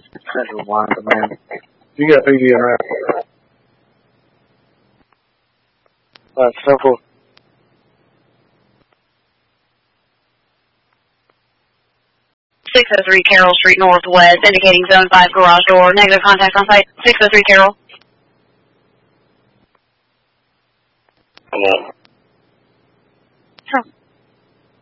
Central Line Command. You got PD in right. Central. .603 Carroll Street Northwest, indicating Zone 5 garage door. Negative contact on site. 603 Carroll. Come on. Sure.